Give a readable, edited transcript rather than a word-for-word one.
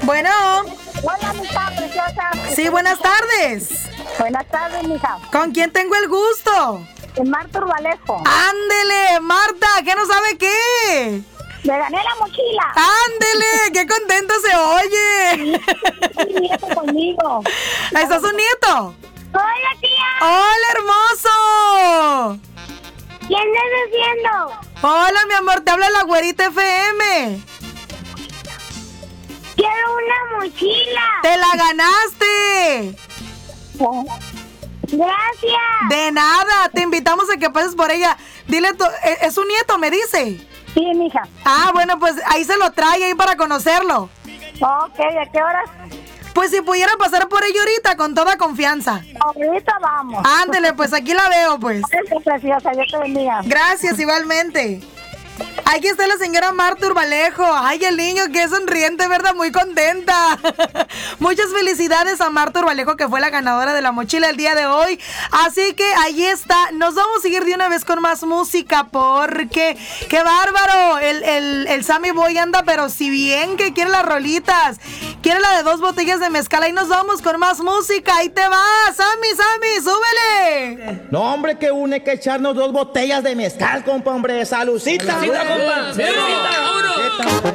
Bueno. Hola, mija, preciosa. Sí, buenas tardes. Buenas tardes, mija. ¿Con quién tengo el gusto? Marta Urbalejo. Ándele, Marta, ¿qué no sabe qué? Me gané la mochila. Ándele, qué contento se oye. Sí, nieto conmigo. ¿Estás un nieto? Hola, tía. Hola, hermoso. ¿Quién estás haciendo? Hola, mi amor, te habla la güerita FM. Quiero una mochila. ¡Te la ganaste! Gracias. De nada, te invitamos a que pases por ella. Dile, ¿es un nieto, me dice? Sí, mija. Ah, bueno, pues ahí se lo trae ahí para conocerlo. Ok, ¿a qué horas? Pues si pudiera pasar por ella ahorita, con toda confianza. Ahorita vamos. Ándele, pues aquí la veo, pues. Qué preciosa, Dios te bendiga. Gracias, igualmente. Aquí está la señora Marta Urbalejo. Ay, el niño que es sonriente, ¿verdad? Muy contenta. Muchas felicidades a Marta Urbalejo, que fue la ganadora de la mochila el día de hoy. Así que ahí está. Nos vamos a seguir de una vez con más música porque ¡qué bárbaro! El Sammy Boy anda, pero si bien que quiere las rolitas. Quiere la de 2 botellas de mezcal. Ahí nos vamos con más música. Ahí te va, Sammy, súbele. No, hombre, que une que echarnos 2 botellas de mezcal, compa, hombre. Salucita. Compa. ¡Vámonos!